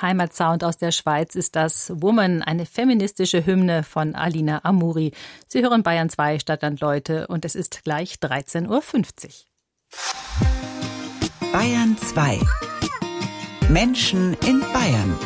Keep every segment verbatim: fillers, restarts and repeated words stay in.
Heimatsound aus der Schweiz ist das Woman, eine feministische Hymne von Alina Amuri. Sie hören Bayern zwei Stadtland Leute und es ist gleich dreizehn Uhr fünfzig. Bayern zwei. Menschen in Bayern.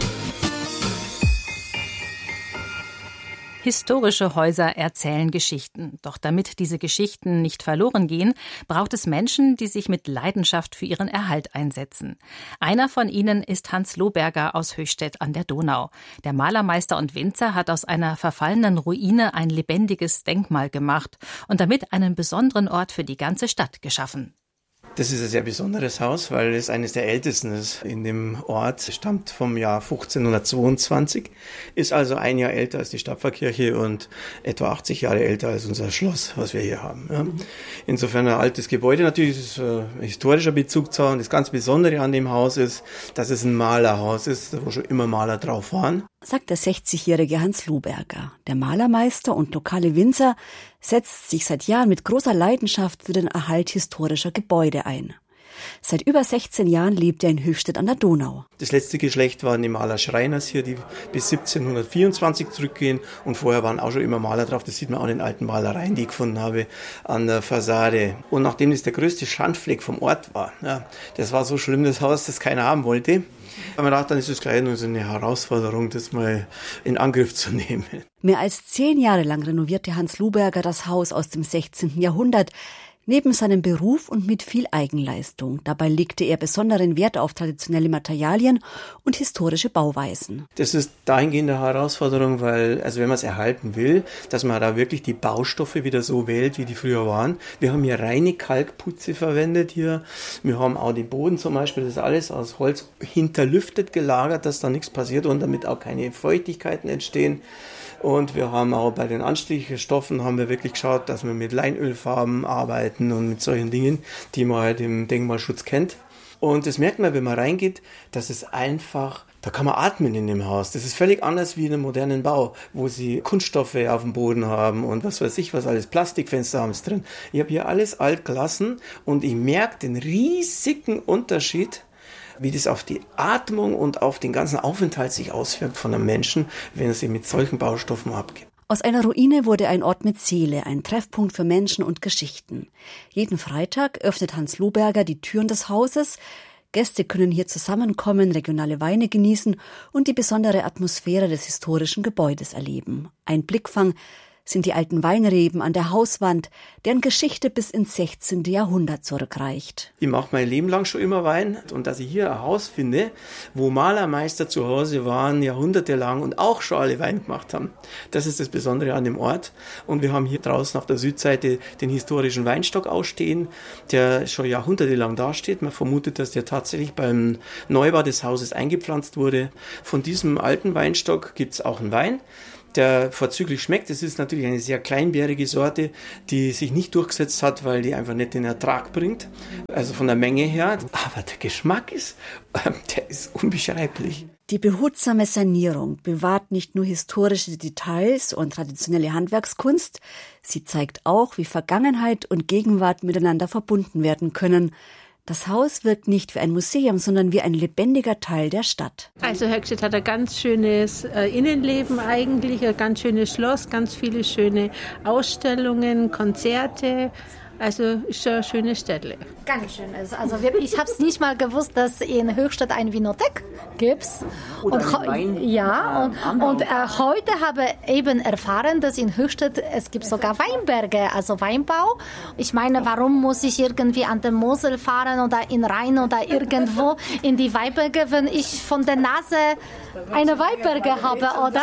Historische Häuser erzählen Geschichten. Doch damit diese Geschichten nicht verloren gehen, braucht es Menschen, die sich mit Leidenschaft für ihren Erhalt einsetzen. Einer von ihnen ist Hans Lohberger aus Höchstädt an der Donau. Der Malermeister und Winzer hat aus einer verfallenen Ruine ein lebendiges Denkmal gemacht und damit einen besonderen Ort für die ganze Stadt geschaffen. Das ist ein sehr besonderes Haus, weil es eines der ältesten ist in dem Ort, stammt vom Jahr fünfzehnhundertzweiundzwanzig, ist also ein Jahr älter als die Stadtpfarrkirche und etwa achtzig Jahre älter als unser Schloss, was wir hier haben. Ja. Insofern ein altes Gebäude, natürlich ist es ein historischer Bezug zu haben. Das ganz Besondere an dem Haus ist, dass es ein Malerhaus ist, wo schon immer Maler drauf waren. Sagt der sechzigjährige Hans Lohberger. Der Malermeister und lokale Winzer setzt sich seit Jahren mit großer Leidenschaft für den Erhalt historischer Gebäude ein. Seit über sechzehn Jahren lebt er in Höchstädt an der Donau. Das letzte Geschlecht waren die Maler Schreiners hier, die bis siebzehnhundertvierundzwanzig zurückgehen. Und vorher waren auch schon immer Maler drauf. Das sieht man auch in den alten Malereien, die ich gefunden habe, an der Fassade. Und nachdem das der größte Schandfleck vom Ort war, ja, das war so schlimm, das Haus, das keiner haben wollte, haben wir gedacht, dann ist es gleich nur so eine Herausforderung, das mal in Angriff zu nehmen. Mehr als zehn Jahre lang renovierte Hans Lohberger das Haus aus dem sechzehnten Jahrhundert. Neben seinem Beruf und mit viel Eigenleistung. Dabei legte er besonderen Wert auf traditionelle Materialien und historische Bauweisen. Das ist dahingehend eine Herausforderung, weil, also wenn man es erhalten will, dass man da wirklich die Baustoffe wieder so wählt, wie die früher waren. Wir haben hier reine Kalkputze verwendet hier. Wir haben auch den Boden zum Beispiel, das ist alles aus Holz hinterlüftet gelagert, dass da nichts passiert und damit auch keine Feuchtigkeiten entstehen. Und wir haben auch bei den Anstrichstoffen haben wir wirklich geschaut, dass wir mit Leinölfarben arbeiten und mit solchen Dingen, die man halt im Denkmalschutz kennt. Und das merkt man, wenn man reingeht, dass es einfach, da kann man atmen in dem Haus. Das ist völlig anders wie in einem modernen Bau, wo sie Kunststoffe auf dem Boden haben und was weiß ich, was alles, Plastikfenster haben sie drin. Ich habe hier alles alt gelassen und ich merke den riesigen Unterschied, wie das auf die Atmung und auf den ganzen Aufenthalt sich auswirkt von einem Menschen, wenn er sich mit solchen Baustoffen abgibt. Aus einer Ruine wurde ein Ort mit Seele, ein Treffpunkt für Menschen und Geschichten. Jeden Freitag öffnet Hans Lohberger die Türen des Hauses. Gäste können hier zusammenkommen, regionale Weine genießen und die besondere Atmosphäre des historischen Gebäudes erleben. Ein Blickfang sind die alten Weinreben an der Hauswand, deren Geschichte bis ins sechzehnten Jahrhundert zurückreicht. Ich mache mein Leben lang schon immer Wein und dass ich hier ein Haus finde, wo Malermeister zu Hause waren, jahrhundertelang und auch schon alle Wein gemacht haben. Das ist das Besondere an dem Ort. Und wir haben hier draußen auf der Südseite den historischen Weinstock ausstehen, der schon jahrhundertelang dasteht. Man vermutet, dass der tatsächlich beim Neubau des Hauses eingepflanzt wurde. Von diesem alten Weinstock gibt es auch einen Wein, der vorzüglich schmeckt. Es ist natürlich eine sehr kleinbärige Sorte, die sich nicht durchgesetzt hat, weil die einfach nicht den Ertrag bringt. Also von der Menge her. Aber der Geschmack ist, der ist unbeschreiblich. Die behutsame Sanierung bewahrt nicht nur historische Details und traditionelle Handwerkskunst, sie zeigt auch, wie Vergangenheit und Gegenwart miteinander verbunden werden können. Das Haus wirkt nicht wie ein Museum, sondern wie ein lebendiger Teil der Stadt. Also Höchstädt hat ein ganz schönes äh, Innenleben eigentlich, ein ganz schönes Schloss, ganz viele schöne Ausstellungen, Konzerte. Also ist schon eine schöne Städtle. Ganz schön. Also ich habe es nicht mal gewusst, dass in Höchstädt eine Winothek gibt. Oder und, Wein, ja, und, und äh, heute habe ich eben erfahren, dass in Höchstädt es gibt sogar Weinberge, also Weinbau. Ich meine, warum muss ich irgendwie an der Mosel fahren oder in Rhein oder irgendwo in die Weinberge, wenn ich von der Nase eine Weinberge habe, oder?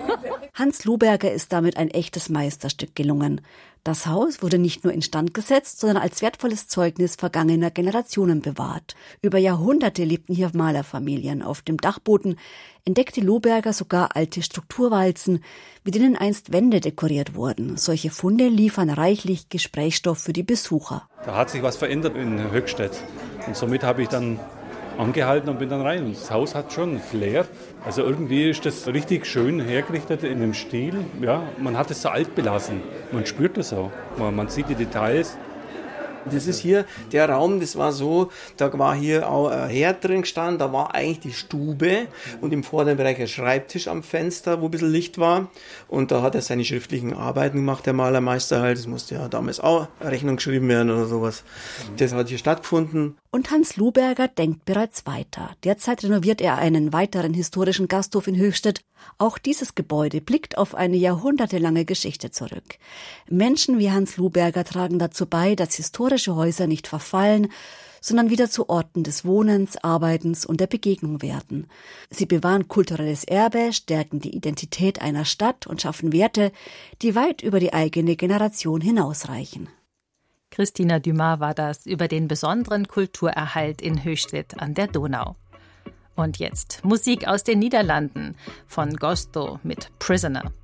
Hans Lohberger ist damit ein echtes Meisterstück gelungen. Das Haus wurde nicht nur instand gesetzt, sondern als wertvolles Zeugnis vergangener Generationen bewahrt. Über Jahrhunderte lebten hier Malerfamilien. Auf dem Dachboden entdeckte Lohberger sogar alte Strukturwalzen, mit denen einst Wände dekoriert wurden. Solche Funde liefern reichlich Gesprächsstoff für die Besucher. Da hat sich was verändert in Höchstädt. Und somit habe ich dann angehalten und bin dann rein. Und das Haus hat schon Flair. Also irgendwie ist das richtig schön hergerichtet in dem Stil. Ja, man hat es so alt belassen. Man spürt das auch. Man, man sieht die Details. Das ist hier der Raum, das war so, da war hier auch ein Herd drin gestanden, da war eigentlich die Stube und im vorderen Bereich ein Schreibtisch am Fenster, wo ein bisschen Licht war. Und da hat er seine schriftlichen Arbeiten gemacht, der Malermeister halt. Das musste ja damals auch Rechnung geschrieben werden oder sowas. Das hat hier stattgefunden. Und Hans Luberger denkt bereits weiter. Derzeit renoviert er einen weiteren historischen Gasthof in Höchstädt. Auch dieses Gebäude blickt auf eine jahrhundertelange Geschichte zurück. Menschen wie Hans Luberger tragen dazu bei, dass historische Häuser nicht verfallen, sondern wieder zu Orten des Wohnens, Arbeitens und der Begegnung werden. Sie bewahren kulturelles Erbe, stärken die Identität einer Stadt und schaffen Werte, die weit über die eigene Generation hinausreichen. Christina Dumas war das über den besonderen Kulturerhalt in Höchstädt an der Donau. Und jetzt Musik aus den Niederlanden von Gosto mit Prisoner.